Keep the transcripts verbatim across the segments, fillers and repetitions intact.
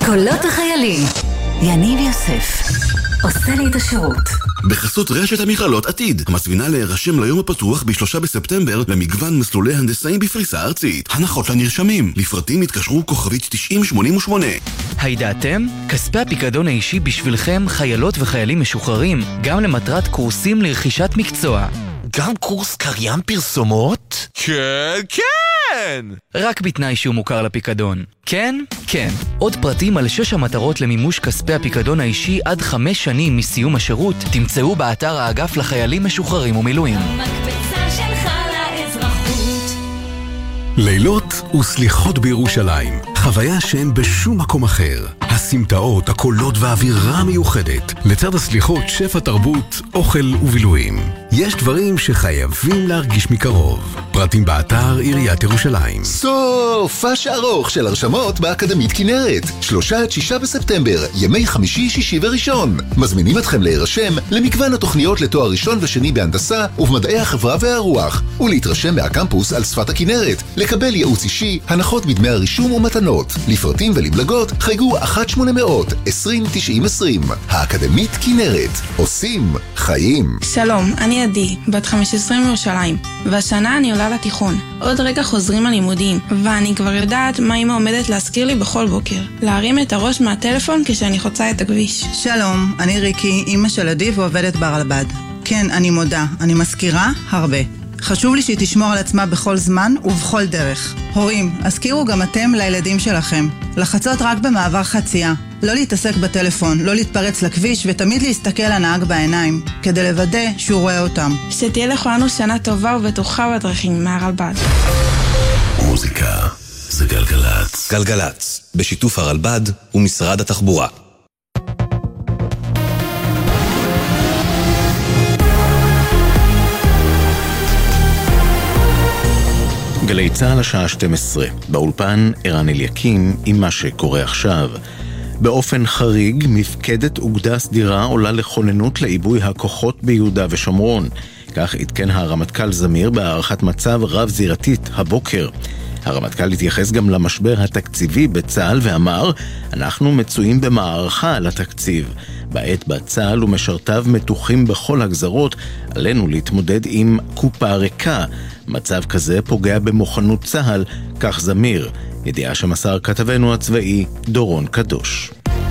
קולות החיילים. יניב יוסף עושה לי את השירות. בחסות רשת המכללות עתיד, המזמינה להירשם ליום הפתוח בשלושה בספטמבר למגוון מסלולי הנדסאים בפריסה ארצית. הנחות לנרשמים, לפרטים התקשרו כוכבית תשעים שמונים ושמונה. הידעתם? כספי הפיקדון האישי בשבילכם, חיילות וחיילים משוחררים, גם למטרת קורסים לרכישת מקצוע. גם קורס קריין פרסומות? כן, כן! רק בתנאי שהוא מוכר לפיקדון. כן? כן. עוד פרטים על שש המטרות למימוש כספי הפיקדון האישי עד חמש שנים מסיום השירות תמצאו באתר האגף לחיילים משוחררים ומילואים. המקבצה שלך לאזרחות. לילות וסליחות בירושלים, חוויה שאין בשום מקום אחר. הסמטאות, הקולות והאווירה המיוחדת. לצד הסליחות, שפע תרבות, אוכל ובילויים. יש דברים שחייבים להרגיש מקרוב. פרטים באתר עיריית ירושלים. סופש ארוך של הרשמות באקדמית כנרת. שלושה עד שישה בספטמבר, ימי חמישי, שישי וראשון. מזמינים אתכם להירשם למגוון התוכניות לתואר ראשון ושני בהנדסה ובמדעי החברה והרוח, ולהתרשם מהקמפוס על שפת הכנרת, לקבל ייעוץ אישי, הנחות בדמי הרישום ומתנות. לפרטים ולמלגות חייגו אחת שמונה מאות עשרים תשעים עשרים. האקדמית כנרת, עושים חיים. שלום, אני עדי, בת חמש עשרה מירושלים, והשנה אני עולה לתיכון. עוד רגע חוזרים הלימודים, ואני כבר יודעת מה אמא עומדת להזכיר לי בכל בוקר. להרים את הראש מהטלפון כשאני חוצה את הכביש. שלום, אני ריקי, אמא של עדי ועובדת ברלב"ד. כן, אני מודה, אני מזכירה הרבה. חשוב לי שהיא תשמור על עצמה בכל זמן ובכל דרך. הורים, הזכירו גם אתם לילדים שלכם. לחצות רק במעבר חצייה. לא להתעסק בטלפון, לא להתפרץ לכביש ותמיד להסתכל לנהג בעיניים, כדי לוודא שהוא רואה אותם. שתהיה לכולנו שנה טובה ובטוחה בדרכים מהרלב"ד. מוזיקה זה גלגלץ. גלגלץ, בשיתוף הרלב"ד ומשרד התחבורה. גלי צהל השעה שתים עשרה, באולפן ערן אליקים עם מה שקורה עכשיו. באופן חריג, מפקדת אוגדה סדירה עולה לכוננות לעיבוי הכוחות ביהודה ושומרון. כך עדכן הרמטכ"ל זמיר בהערכת מצב רב זירתית הבוקר. הרמטכ"ל התייחס גם למשבר התקציבי בצה"ל ואמר, אנחנו מצויים במערכה על התקציב. בעת בצה"ל ומשרתיו מתוחים בכל הגזרות, עלינו להתמודד עם קופה ריקה. מצב כזה פוגע במוכנות צה"ל, כך זמיר. ידיעה שמסר כתבנו הצבאי דורון קדוש.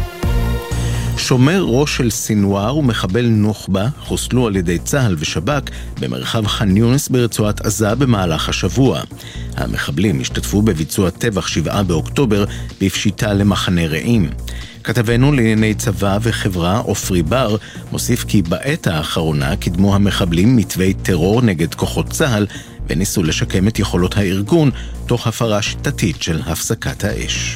שומר ראש של סינואר ומחבל נוח'בה חוסלו על ידי צה"ל ושב"כ במרחב ח'אן יונס ברצועת עזה במהלך השבוע. המחבלים השתתפו בביצוע טבח שבעה באוקטובר בפשיטה למחנה רעים. כתבנו לענייני צבא וחברה אופרי בר מוסיף כי בעת האחרונה קידמו המחבלים מתווי טרור נגד כוחות צה"ל וניסו לשקם את יכולות הארגון תוך הפרה שיטתית של הפסקת האש.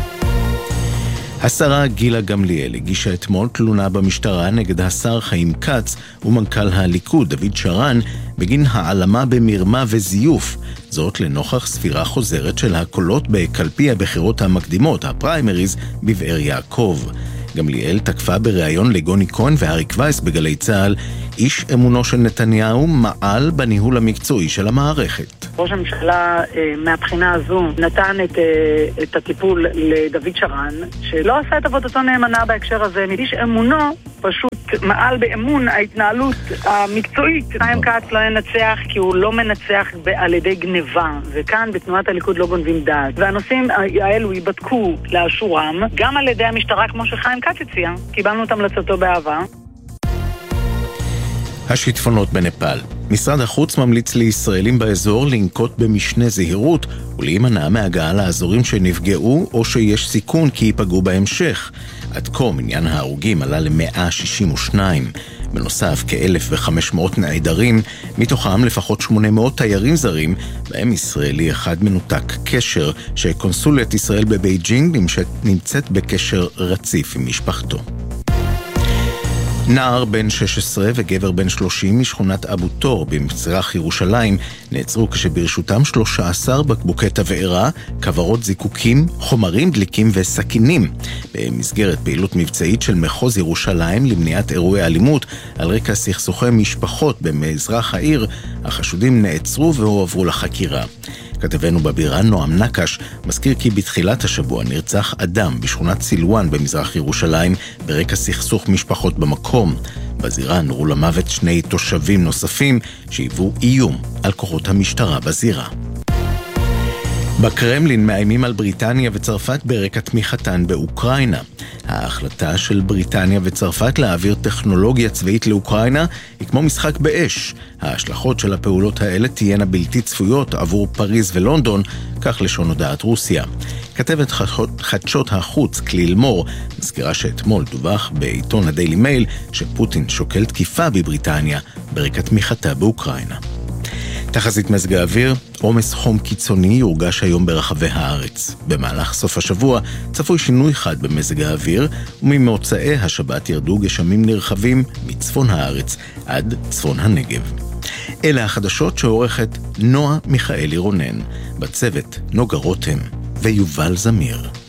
השרה גילה גמליאל הגישה אתמול תלונה במשטרה נגד השר חיים כץ ומנכ"ל הליכוד דוד שרן בגין העלמה במרמה וזיוף, זאת לנוכח ספירה חוזרת של הקולות בקלפי הבחירות המקדימות, הפריימריז, בבאר יעקב. גמליאל תקפה בריאיון לגוני כהן ואריק וייס בגלי צהל, איש אמונו של נתניהו מעל בניהול המקצועי של המערכת. ראש הממשלה מהבחינה הזו נתן את, את הטיפול לדוד שרן, שלא עשה את עבודתו נאמנה בהקשר הזה. איש אמונו פשוט מעל באמון ההתנהלות המקצועית. חיים כץ לא ינצח כי הוא לא מנצח על ידי גניבה, וכאן בתנועת הליכוד לא גונבים דעת. והנושאים האלו ייבדקו לאשורם, גם על ידי המשטרה כמו שחיים כץ הציע. קיבלנו את המלצתו באהבה. השיטפונות בנפאל. משרד החוץ ממליץ לישראלים באזור לנקוט במשנה זהירות ולהימנע מהגעה לאזורים שנפגעו או שיש סיכון כי ייפגעו בהמשך. עד כה מניין ההרוגים עלה ל-מאה שישים ושניים. בנוסף, כ-אלף וחמש מאות נעדרים, מתוכם לפחות שמונה מאות תיירים זרים, בהם ישראלי אחד מנותק קשר, שקונסולת ישראל בבייג'ינג נמצאת בקשר רציף עם משפחתו. נער בן שש עשרה וגבר בן שלושים משכונת אבו תור במזרח ירושלים נעצרו כשברשותם שלושה עשר בקבוקי תבערה, כוורות זיקוקים, חומרים דליקים וסכינים. במסגרת פעילות מבצעית של מחוז ירושלים למניעת אירועי אלימות על רקע סכסוכי משפחות במזרח העיר, החשודים נעצרו והועברו לחקירה. כתבנו בבירה נועם נקש מזכיר כי בתחילת השבוע נרצח אדם בשכונת סילואן במזרח ירושלים ברקע סכסוך משפחות במקום. בזירה נורו למוות שני תושבים נוספים שהיוו איום על כוחות המשטרה בזירה. בקרמלין מאיימים על בריטניה וצרפת ברקע תמיכתן באוקראינה. ההחלטה של בריטניה וצרפת להעביר טכנולוגיה צבאית לאוקראינה היא כמו משחק באש. ההשלכות של הפעולות האלה תהיינה בלתי צפויות עבור פריז ולונדון, כך לשון הודעת רוסיה. כתבת חדשות החוץ כליל מור מזכירה שאתמול דווח בעיתון הדיילי מייל שפוטין שוקל תקיפה בבריטניה ברקע תמיכתה באוקראינה. תחזית מזג האוויר, עומס חום קיצוני יורגש היום ברחבי הארץ. במהלך סוף השבוע צפוי שינוי חד במזג האוויר, וממוצאי השבת ירדו גשמים נרחבים מצפון הארץ עד צפון הנגב. אלה החדשות שעורכת נועה מיכאלי רונן, בצוות נוגה רותם ויובל זמיר.